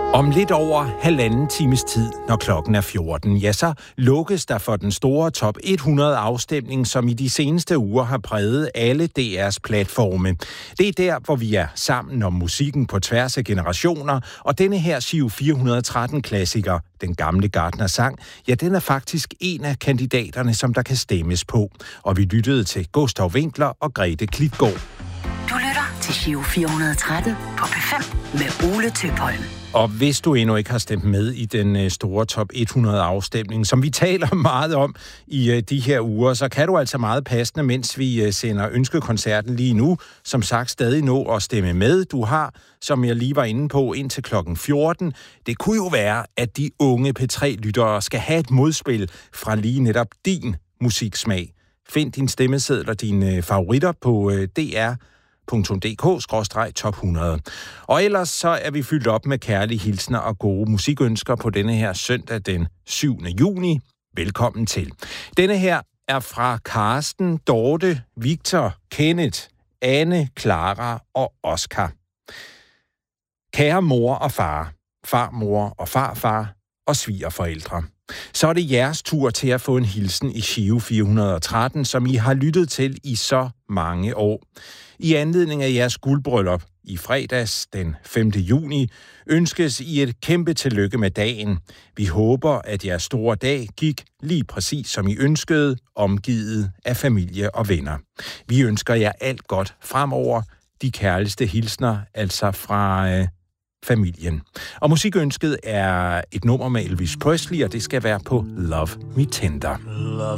Om lidt over halvanden times tid, når klokken er 14, ja, så lukkes der for den store top 100 afstemning, som i de seneste uger har præget alle DR's platforme. Det er der, hvor vi er sammen om musikken på tværs af generationer, og denne her Giro 413-klassiker, den gamle Gartner-sang, ja, den er faktisk en af kandidaterne, som der kan stemmes på. Og vi lyttede til Gustav Winckler og Grete Klitgaard. Du lytter til Giro 413 på P5 med Ole Tøpholm. Og hvis du endnu ikke har stemt med i den store top 100 afstemning, som vi taler meget om i de her uger, så kan du altså meget passende, mens vi sender ønskekoncerten lige nu, som sagt stadig nå at stemme med. Du har, som jeg lige var inde på, indtil klokken 14. Det kunne jo være, at de unge P3-lyttere skal have et modspil fra lige netop din musiksmag. Find din stemmeseddel og dine favoritter på dr.dk/top 100. Og ellers så er vi fyldt op med kærlige hilsner og gode musikønsker på denne her søndag den 7. juni. Velkommen til. Denne her er fra Karsten, Dorte, Victor, Kenneth, Anne, Clara og Oscar. Kære mor og far, farmor og farfar og svigerforældre. Så er det jeres tur til at få en hilsen i Giro 413, som I har lyttet til i så mange år. I anledning af jeres guldbryllup i fredags den 5. juni ønskes I et kæmpe tillykke med dagen. Vi håber, at jeres store dag gik lige præcis som I ønskede, omgivet af familie og venner. Vi ønsker jer alt godt fremover. De kærligste hilsner, altså fra familien. Og musikønsket er et nummer med Elvis Presley, og det skal være på Love Me Tender. Love